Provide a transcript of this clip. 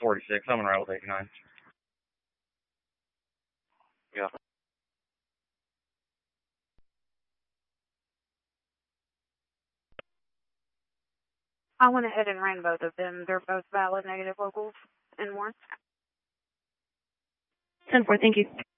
46. I'm on route with 89. Yeah. I went ahead and ran both of them. They're both valid negative locals and more. 10-4, thank you.